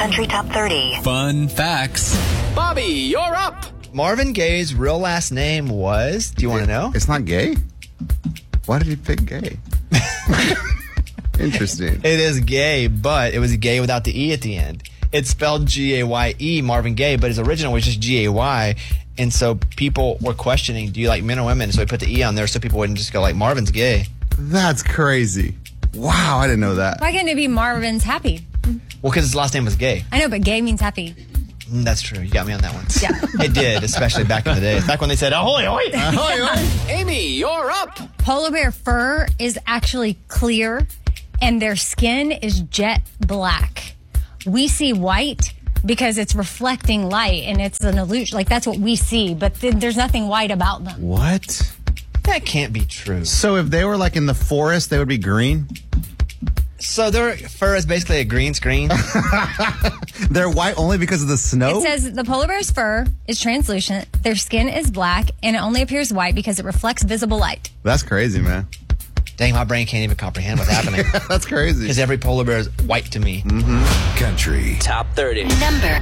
Country Top 30. Fun facts. Bobby, you're up. Marvin Gaye's real last name was, do you want to know? It's not gay? Why did he pick gay? Interesting. It is Gaye, but it was Gay without the E at the end. It's spelled G-A-Y-E, Marvin Gaye, but his original was just G-A-Y. And so people were questioning, do you like men or women? So he put the E on there so people wouldn't just go like, Marvin's gay. That's crazy. Wow, I didn't know that. Why couldn't it be Marvin's Happy? Well, because his last name was Gay. I know, but gay means happy. That's true. You got me on that one. Yeah. It did, especially back in the day. Back when they said, ahoy, ahoy. Ahoy, ahoy. Amy, you're up. Polar bear fur is actually clear, and their skin is jet black. We see white because it's reflecting light, and it's an illusion. Like, that's what we see, but there's nothing white about them. What? That can't be true. So if they were like in the forest, they would be green? So their fur is basically a green screen. They're white only because of the snow? It says the polar bear's fur is translucent, their skin is black, and it only appears white because it reflects visible light. That's crazy, man. Dang, my brain can't even comprehend what's happening. That's crazy. Because every polar bear is white to me. Country Top 30. Number